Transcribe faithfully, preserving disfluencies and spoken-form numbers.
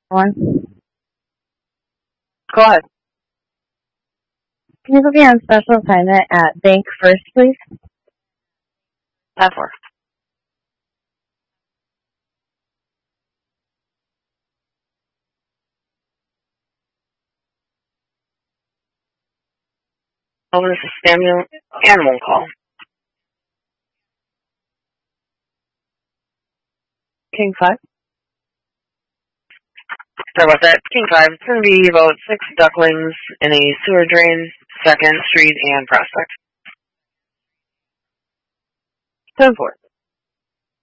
One. Go ahead. Can you put me on special assignment at Bank First, please? F four. Oh, this is Samuel Animal Call. King five. Sorry about that. King five. It's going to be about six ducklings in a sewer drain, Second Street and Prospect. Ten four.